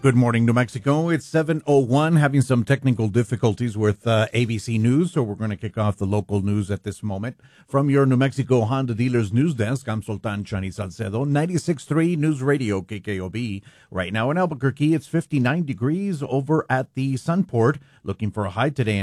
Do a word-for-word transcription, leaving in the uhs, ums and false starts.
Good morning, New Mexico. It's seven oh one, having some technical difficulties with uh, A B C News, so we're going to kick off the local news at this moment. From your New Mexico Honda Dealers News Desk, I'm Sultan Chani Salcedo, ninety-six point three News Radio K K O B. Right now in Albuquerque, it's fifty-nine degrees over at the Sunport, looking for a high today.